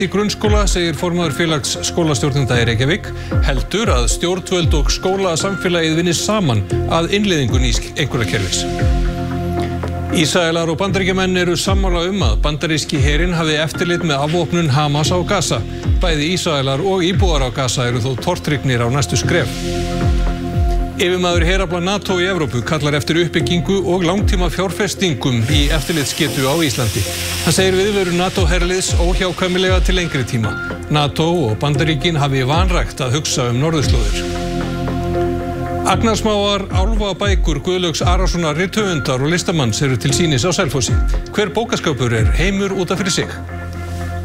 Í grunnskóla segir formaður félags skólastjórnenda í Reykjavík heldur að stjórnvöld og skólasamfélagið vinni saman að innleiðingu nýs einhverfukerfis. Ísraelar og Bandaríkjamenn eru sammála að bandaríski herinn hafi eftirlit með afvopnun Hamas á Gaza. Bæði Ísraelar og íbúar á Gaza eru þó tortryggnir á næstu skref. Yfirmaður herafla NATO í Evrópu kallar eftir uppbyggingu og langtíma fjárfestingum í eftirlitsgetu á Íslandi. Hann segir viðveru NATO-herliðs óhjákvæmilega til lengri tíma. NATO og Bandaríkin hafi vanrækt að hugsa norðurslóðir. Agnarsmáar álfabækur Guðlaugs Arasonar rithöfundar og listamanns eru til sýnis á Selfossi. Hver bókaskapur er heimur út af fyrir sig.